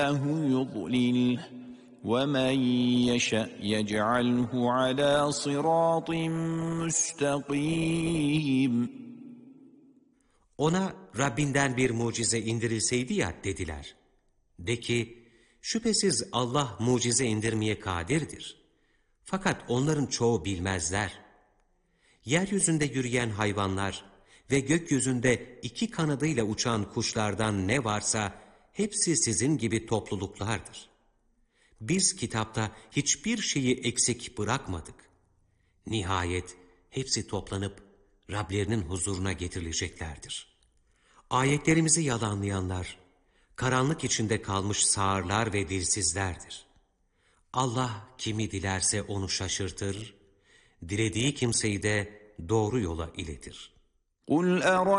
يضلله ومن يشأ يجعله على صراط مستقيم. Ona Rabbinden bir mucize indirilseydi ya dediler. De ki, şüphesiz Allah mucize indirmeye kadirdir. Fakat onların çoğu bilmezler. Yeryüzünde yürüyen hayvanlar ve gökyüzünde iki kanadıyla uçan kuşlardan ne varsa hepsi sizin gibi topluluklardır. Biz kitapta hiçbir şeyi eksik bırakmadık. Nihayet hepsi toplanıp Rablerinin huzuruna getirileceklerdir. Ayetlerimizi yalanlayanlar, karanlık içinde kalmış sağırlar ve dilsizlerdir. Allah kimi dilerse onu şaşırtır, dilediği kimseyi de doğru yola iletir. قُلْ